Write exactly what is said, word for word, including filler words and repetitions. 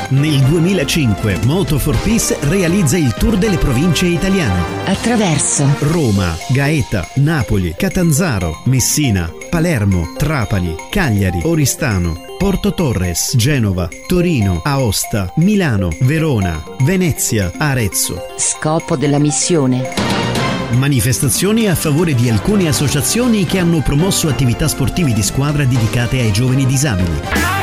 Nel duemilacinque Moto for Peace realizza il tour delle province italiane. Attraverso Roma, Gaeta, Napoli, Catanzaro, Messina, Palermo, Trapani, Cagliari, Oristano, Porto Torres, Genova, Torino, Aosta, Milano, Verona, Venezia, Arezzo. Scopo della missione: manifestazioni a favore di alcune associazioni che hanno promosso attività sportive di squadra dedicate ai giovani disabili.